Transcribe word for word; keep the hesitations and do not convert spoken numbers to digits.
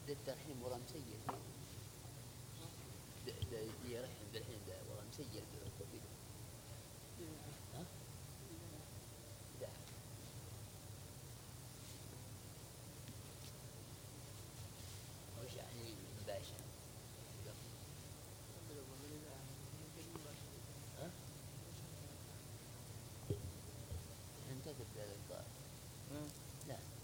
ده الحين والله مسجل ده ده يرحم ده الحين ده والله مسجل بالكمبيوتر. ها؟ لا وش يعني مباشر؟ ها؟ انت قلت لا